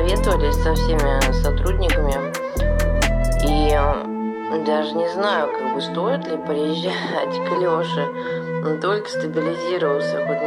посоветовались со всеми сотрудниками. И даже не знаю, как бы стоит ли приезжать к Лёше. Он только стабилизировался, хоть